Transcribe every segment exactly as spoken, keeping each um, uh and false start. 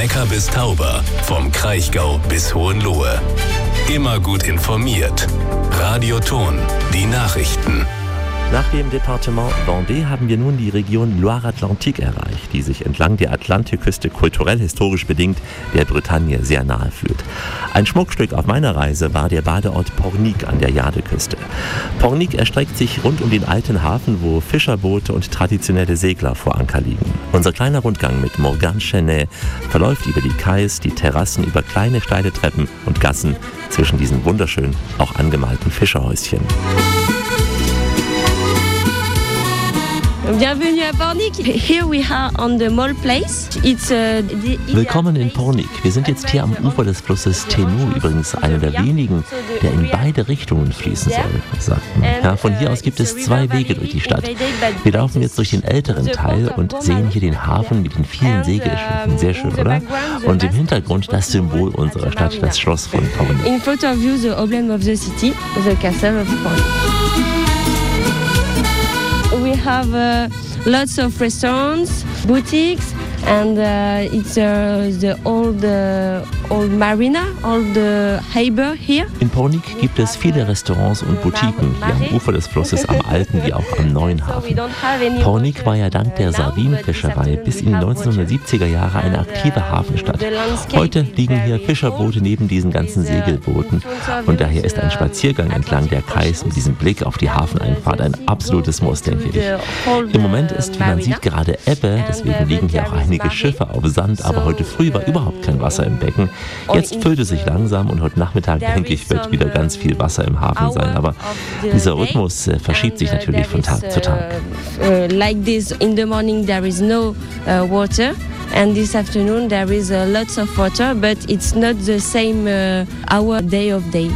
Neckar bis Tauber, vom Kraichgau bis Hohenlohe. Immer gut informiert. Radio Thon, die Nachrichten. Nach dem Departement Vendée haben wir nun die Region Loire-Atlantique erreicht, die sich entlang der Atlantikküste kulturell-historisch bedingt der Bretagne sehr nahe fühlt. Ein Schmuckstück auf meiner Reise war der Badeort Pornic an der Jadeküste. Pornic erstreckt sich rund um den alten Hafen, wo Fischerboote und traditionelle Segler vor Anker liegen. Unser kleiner Rundgang mit Morgane Chenet verläuft über die Kais, die Terrassen, über kleine steile Treppen und Gassen zwischen diesen wunderschön auch angemalten Fischerhäuschen. Bienvenue à Pornic. Here we are on the Mole Place. It's uh, the Willkommen in Pornic. Wir sind jetzt hier am Ufer des Flusses Tenou, übrigens einer der wenigen, der in beide Richtungen fließen soll, sagt man. Ja, von hier aus gibt es zwei Wege durch die Stadt. Wir laufen jetzt durch den älteren Teil und sehen hier den Hafen mit den vielen Segelschiffen. Sehr schön, oder? Und im Hintergrund das Symbol unserer Stadt, das Schloss von Pornic. In front of you the emblem of the city, the castle of Pornic. We have uh, lots of restaurants, boutiques, and uh, it's uh, the old uh, old marina, old uh, harbour here. In Pornic gibt es viele Restaurants und Boutiquen, hier am Ufer des Flusses, am alten wie auch am neuen Hafen. Pornic war ja dank der Sardinenfischerei bis in die neunzehnhundertsiebziger Jahre eine aktive Hafenstadt. Heute liegen hier Fischerboote neben diesen ganzen Segelbooten und daher ist ein Spaziergang entlang der Kais mit diesem Blick auf die Hafeneinfahrt ein absolutes Muss, denke ich. Im Moment ist, wie man sieht, gerade Ebbe, deswegen liegen hier auch einige Schiffe auf Sand, aber heute früh war überhaupt kein Wasser im Becken. Jetzt füllt es sich langsam und heute Nachmittag, denke ich, wird wieder ganz viel Wasser im Hafen sein. Aber dieser Rhythmus äh, verschiebt sich natürlich von Tag zu Tag. Like this, in the morning there is no uh, water. And this afternoon there is uh, lots of water, but it's not the same uh, hour day of day.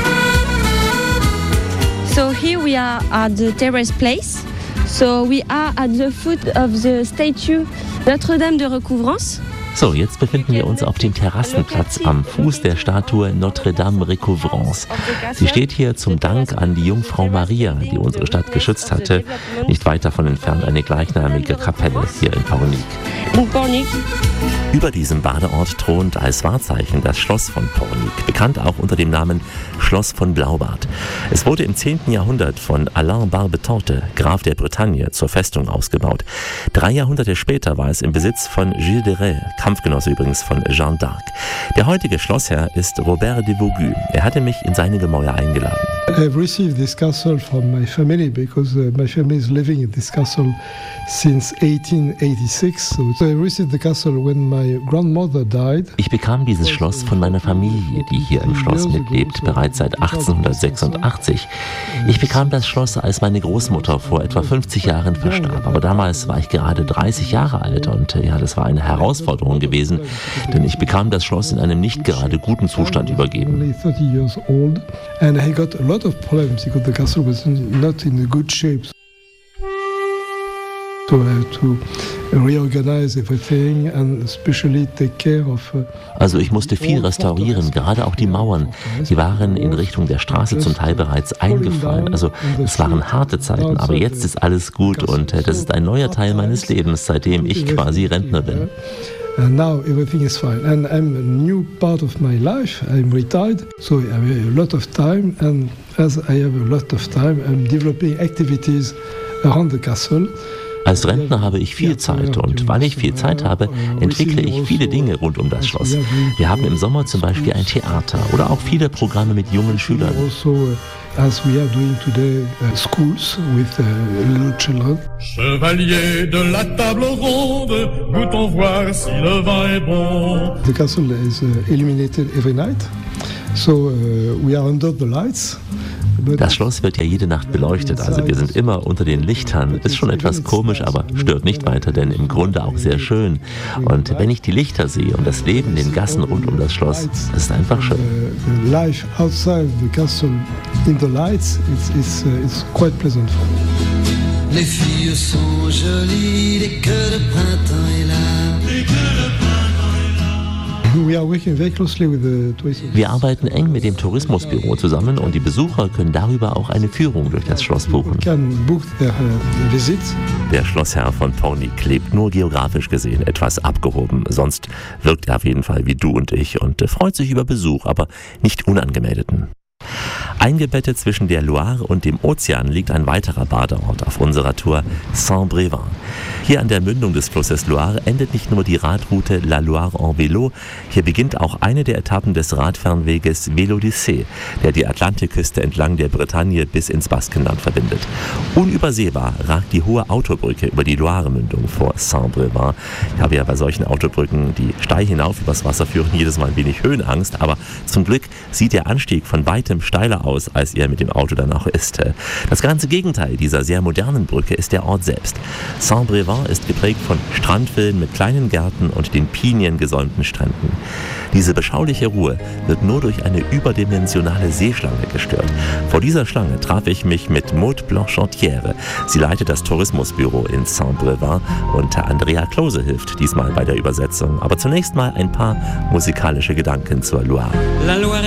So here we are at the terrace place. So we are at the foot of the statue Notre-Dame de Recouvrance. So, jetzt befinden wir uns auf dem Terrassenplatz am Fuß der Statue Notre-Dame Recouvrance. Sie steht hier zum Dank an die Jungfrau Maria, die unsere Stadt geschützt hatte. Nicht weit davon entfernt eine gleichnamige Kapelle hier in Pornic. In Pornic. Über diesem Badeort thront als Wahrzeichen das Schloss von Pornic, bekannt auch unter dem Namen Schloss von Blaubart. Es wurde im zehnten Jahrhundert von Alain Barbetante, Graf der Bretagne, zur Festung ausgebaut. Drei Jahrhunderte später war es im Besitz von Gilles de Rais, Kampfgenosse übrigens von Jeanne d'Arc. Der heutige Schlossherr ist Robert de Vaugue. Er hatte mich in seine Gemäuer eingeladen. I've received this castle from my family because uh, my family is living in this castle since eighteen eighty-six. So I received the castle when my grandmother died. Ich bekam dieses Schloss von meiner Familie, die hier im Schloss mitlebt, bereits seit achtzehnhundertsechsundachtzig. Ich bekam das Schloss, als meine Großmutter vor etwa fünfzig Jahren verstarb. Aber damals war ich gerade dreißig Jahre alt und ja, das war eine Herausforderung gewesen, denn ich bekam das Schloss in einem nicht gerade guten Zustand übergeben. And I got a lot of problems because the castle was not in a good shape. So I had to reorganize everything and especially take care of. Also ich musste viel restaurieren, gerade auch die Mauern. Die waren in Richtung der Straße zum Teil bereits eingefallen. Also es waren harte Zeiten, aber jetzt ist alles gut und das ist ein neuer Teil meines Lebens, seitdem ich quasi Rentner bin. And now everything is fine. And I'm a new part of my life. I'm retired, so I have a lot of time. And as I have a lot of time, I'm developing activities around the castle. Als Rentner habe ich viel Zeit und weil ich viel Zeit habe, entwickle ich viele Dinge rund um das Schloss. Wir haben im Sommer zum Beispiel ein Theater oder auch viele Programme mit jungen Schülern. As we are doing today, uh, schools with uh, little children. Chevalier de la table ronde, goûtons voir si le vin est bon. The castle is uh, illuminated every night, so uh, we are under the lights. Das Schloss wird ja jede Nacht beleuchtet, also wir sind immer unter den Lichtern. Ist schon etwas komisch, aber stört nicht weiter, denn im Grunde auch sehr schön. Und wenn ich die Lichter sehe und das Leben in den Gassen rund um das Schloss, das ist einfach schön. The life outside the castle in the lights, it's, it's, uh, it's quite pleasant for me. Les filles sont jolies, dès que le printemps est là. Dès que le printemps est là. Wir arbeiten eng mit dem Tourismusbüro zusammen und die Besucher können darüber auch eine Führung durch das Schloss buchen. Der Schlossherr von Pornic lebt nur geografisch gesehen etwas abgehoben. Sonst wirkt er auf jeden Fall wie du und ich und freut sich über Besuch, aber nicht unangemeldeten. Eingebettet zwischen der Loire und dem Ozean liegt ein weiterer Badeort auf unserer Tour, Saint-Brévin. Hier an der Mündung des Flusses Loire endet nicht nur die Radroute La Loire en Vélo, hier beginnt auch eine der Etappen des Radfernweges Vélodyssée, der die Atlantikküste entlang der Bretagne bis ins Baskenland verbindet. Unübersehbar ragt die hohe Autobrücke über die Loire-Mündung vor Saint-Brévin. Ich habe ja bei solchen Autobrücken, die steil hinauf übers Wasser führen, jedes Mal ein wenig Höhenangst, aber zum Glück sieht der Anstieg von weitem steiler aus, als er mit dem Auto dann auch ist. Das ganze Gegenteil dieser sehr modernen Brücke ist der Ort selbst. Saint-Brévin ist geprägt von Strandvillen mit kleinen Gärten und den piniengesäumten Stränden. Diese beschauliche Ruhe wird nur durch eine überdimensionale Seeschlange gestört. Vor dieser Schlange traf ich mich mit Maud Blanchantière. Sie leitet das Tourismusbüro in Saint-Brévin und Andrea Klose hilft diesmal bei der Übersetzung. Aber zunächst mal ein paar musikalische Gedanken zur Loire. La Loire